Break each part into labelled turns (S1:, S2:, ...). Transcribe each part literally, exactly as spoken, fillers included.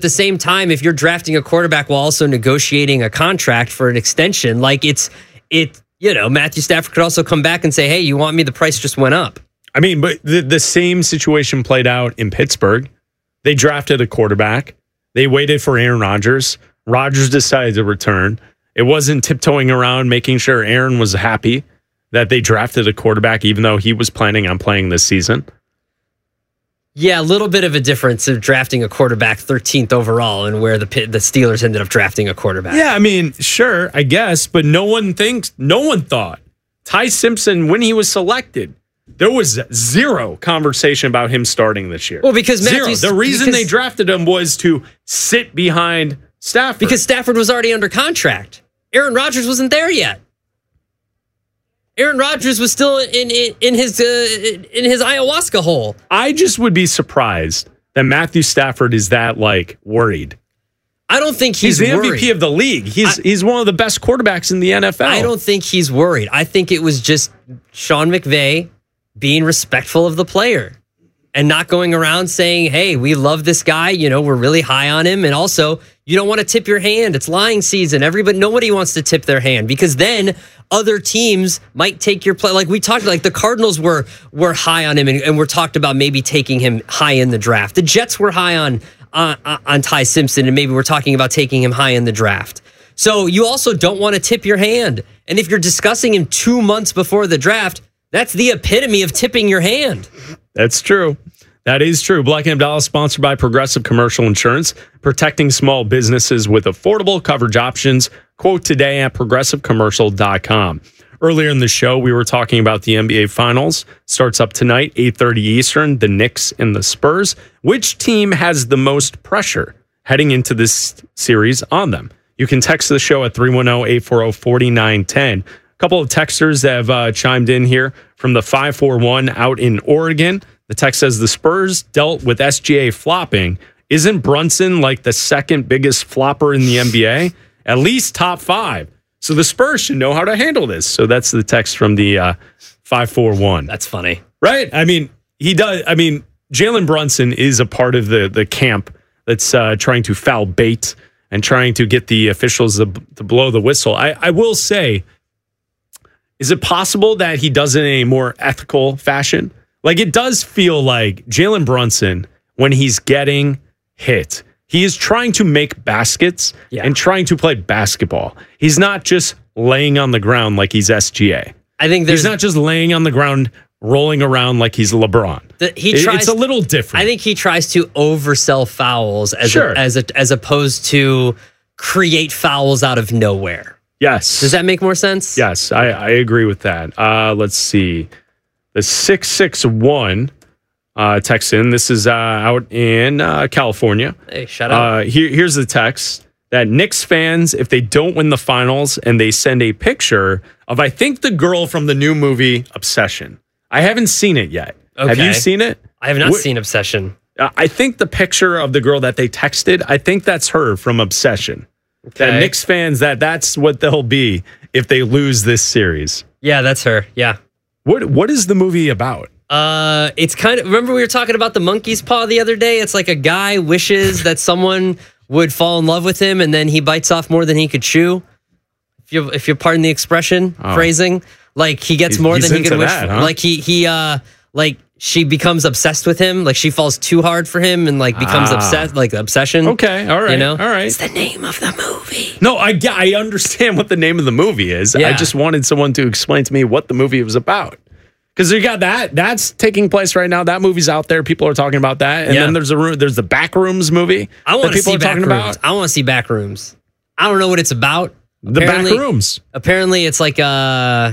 S1: the same time, if you're drafting a quarterback while also negotiating a contract for an extension, like it's it, you know, Matthew Stafford could also come back and say, "Hey, you want me? The price just went up."
S2: I mean, but the, the same situation played out in Pittsburgh. They drafted a quarterback. They waited for Aaron Rodgers. Rodgers decided to return. It wasn't tiptoeing around making sure Aaron was happy that they drafted a quarterback, even though he was planning on playing this season.
S1: Yeah, a little bit of a difference of drafting a quarterback thirteenth overall and where the the Steelers ended up drafting a quarterback.
S2: Yeah, I mean, sure, I guess, but no one thinks, no one thought Ty Simpson, when he was selected, there was zero conversation about him starting this year.
S1: Well, because
S2: zero.
S1: Matthews,
S2: The reason
S1: because,
S2: they drafted him was to sit behind Stafford.
S1: Because Stafford was already under contract. Aaron Rodgers wasn't there yet. Aaron Rodgers was still in in, in his uh, in his ayahuasca hole.
S2: I just would be surprised that Matthew Stafford is that like worried.
S1: I don't think he's,
S2: he's the
S1: worried.
S2: M V P of the league. He's I, he's one of the best quarterbacks in the N F L.
S1: I don't think he's worried. I think it was just Sean McVay being respectful of the player and not going around saying, "Hey, we love this guy. You know, we're really high on him." And also, you don't want to tip your hand. It's lying season. Everybody, nobody wants to tip their hand because then other teams might take your play. Like we talked, like the Cardinals were were high on him, and, and we're talked about maybe taking him high in the draft. The Jets were high on on, on Ty Simpson, and maybe we're talking about taking him high in the draft. So you also don't want to tip your hand. And if you're discussing him two months before the draft, that's the epitome of tipping your hand.
S2: That's true. That is true. Black and Abdallah is sponsored by Progressive Commercial Insurance, protecting small businesses with affordable coverage options. Quote today at progressive commercial dot com. Earlier in the show, we were talking about the N B A Finals. Starts up tonight, eight thirty Eastern, the Knicks and the Spurs. Which team has the most pressure heading into this series on them? You can text the show at three one zero, eight four zero, four nine one zero. A couple of texters that have uh, chimed in here from the five four one out in Oregon. The text says the Spurs dealt with S G A flopping. Isn't Brunson like the second biggest flopper in the N B A? At least top five. So the Spurs should know how to handle this. So that's the text from the uh, five four one.
S1: That's funny.
S2: Right? I mean, he does. I mean, Jalen Brunson is a part of the, the camp that's uh, trying to foul bait and trying to get the officials to, to blow the whistle. I, I will say, is it possible that he does it in a more ethical fashion? Like, it does feel like Jalen Brunson, when he's getting hit, he is trying to make baskets yeah. and trying to play basketball. He's not just laying on the ground like he's S G A.
S1: I think
S2: he's not just laying on the ground, rolling around like he's LeBron.
S1: The, he tries,
S2: it's a little different.
S1: I think he tries to oversell fouls as
S2: sure.
S1: a, as a, as opposed to create fouls out of nowhere.
S2: Yes.
S1: Does that make more sense?
S2: Yes, I, I agree with that. Uh, let's see. The six six one uh, text in. This is uh, out in uh, California.
S1: Hey, shout out.
S2: Uh, here, here's the text that Knicks fans, if they don't win the finals and they send a picture of, I think, the girl from the new movie Obsession. I haven't seen it yet. Okay. Have you seen it?
S1: I have not
S2: Wh-
S1: seen Obsession.
S2: Uh, I think the picture of the girl that they texted, I think that's her from Obsession.
S1: Okay.
S2: That Knicks fans, that that's what they'll be if they lose this series.
S1: Yeah, that's her. Yeah.
S2: What What is the movie about?
S1: Uh, it's kind of, remember we were talking about the monkey's paw the other day? It's like a guy wishes that someone would fall in love with him and then he bites off more than he could chew. If you if you pardon the expression, oh. phrasing, like he gets more
S2: He's
S1: than he could wish
S2: that,
S1: for.
S2: Huh?
S1: Like he he uh like she becomes obsessed with him, like she falls too hard for him and like becomes ah. obsessed, like obsession.
S2: Okay, all right,
S1: you know,
S2: all right.
S1: It's the name of the movie.
S2: No, I I understand what the name of the movie is.
S1: Yeah.
S2: I just wanted someone to explain to me what the movie was about. Because you got that, that's taking place right now. That movie's out there. People are talking about that. And
S1: yeah.
S2: then there's a there's the Backrooms movie.
S1: I want to see Backrooms.
S2: About.
S1: I want to see Backrooms. I don't know what it's about.
S2: The Backrooms.
S1: Apparently, it's like uh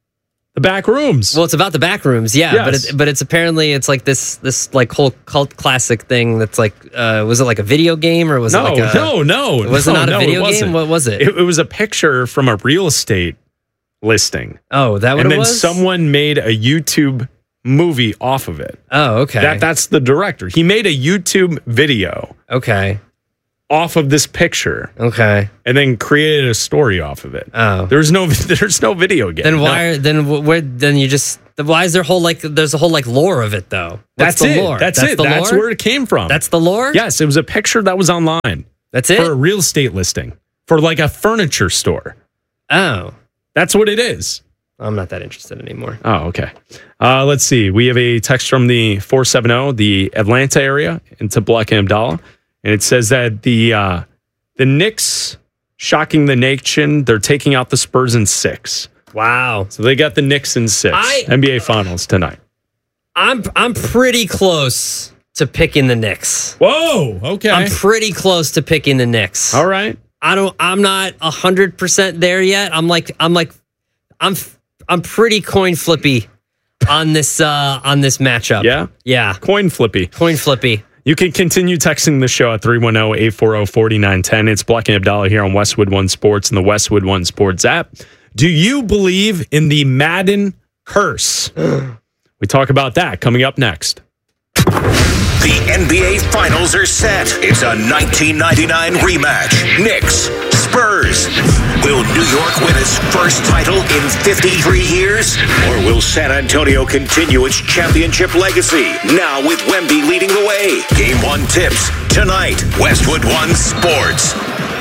S2: the Backrooms.
S1: Well, it's about the Backrooms, yeah.
S2: Yes.
S1: But it, but it's apparently it's like this this like whole cult classic thing. That's like uh, was it like a video game or was
S2: no,
S1: it like a
S2: no no
S1: was
S2: no,
S1: it not
S2: no,
S1: a video
S2: it
S1: game? What was it?
S2: it? It was a picture from a real estate listing.
S1: Oh, that what
S2: and
S1: it
S2: then
S1: was?
S2: someone made a YouTube movie off of it.
S1: Oh, okay.
S2: That that's the director. He made a YouTube video.
S1: Okay.
S2: Off of this picture.
S1: Okay.
S2: And then created a story off of it.
S1: Oh.
S2: There's no there's no video game.
S1: Then why
S2: no.
S1: are, then where then you just Why is there whole like? There's a whole like lore of it though. What's
S2: That's
S1: the
S2: it.
S1: lore?
S2: That's,
S1: That's
S2: it.
S1: the
S2: That's
S1: lore?
S2: where it came from.
S1: That's the lore.
S2: Yes, it was a picture that was online.
S1: That's it.
S2: For a real estate listing for like a furniture store.
S1: Oh,
S2: That's what it is.
S1: I'm not that interested anymore.
S2: Oh, okay. Uh, let's see. We have a text from the four seven zero, the Atlanta area, into Black and Abdallah, and it says that the uh, the Knicks shocking the nation. They're taking out the Spurs in six.
S1: Wow.
S2: So they got the Knicks in six.
S1: I-
S2: N B A Finals tonight.
S1: I'm I'm pretty close to picking the Knicks.
S2: Whoa. Okay.
S1: I'm pretty close to picking the Knicks.
S2: All right.
S1: I don't. I'm not a hundred percent there yet. I'm like. I'm like. I'm. I'm pretty coin flippy on this. Uh, on this matchup.
S2: Yeah.
S1: Yeah.
S2: Coin flippy.
S1: Coin flippy.
S2: You can continue texting the show at three one zero, eight four zero, four nine one zero. It's Black and Abdallah here on Westwood One Sports and the Westwood One Sports app. Do you believe in the Madden curse? We talk about that coming up next.
S3: The N B A Finals are set. It's a nineteen ninety-nine rematch. Knicks, Spurs. Will New York win its first title in fifty-three years? Or will San Antonio continue its championship legacy? Now with Wemby leading the way. Game one tips tonight. Westwood One Sports.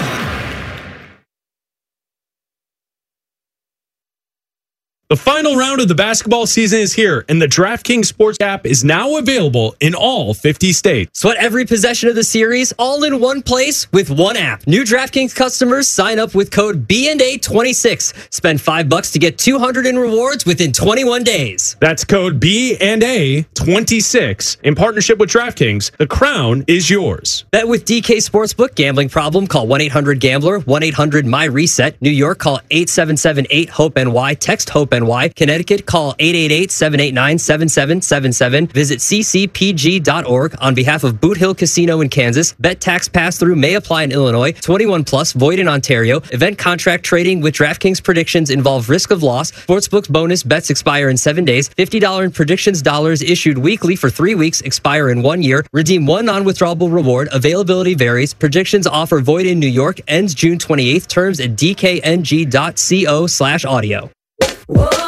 S2: The final round of the basketball season is here, and the DraftKings Sports app is now available in all fifty states.
S1: Sweat every possession of the series all in one place with one app. New DraftKings customers sign up with code B and A twenty-six. Spend five bucks to get two hundred in rewards within twenty-one days.
S2: That's code B and A twenty-six. In partnership with DraftKings, the crown is yours.
S1: Bet with D K Sportsbook. Gambling problem? Call one eight hundred gambler, one eight hundred my reset. New York, call eight seven seven eight hope N Y. Text HOPE-N Y. Connecticut, call eight eight eight, seven eight nine, seven seven seven seven. Visit c c p g dot org on behalf of Boot Hill Casino in Kansas. Bet tax pass-through may apply in Illinois. twenty-one plus, void in Ontario. Event contract trading with DraftKings predictions involve risk of loss. Sportsbook's bonus bets expire in seven days. fifty dollars in predictions dollars issued weekly for three weeks, expire in one year. Redeem one non-withdrawable reward. Availability varies. Predictions offer void in New York. Ends June twenty-eighth. Terms at d k n g dot co slash audio.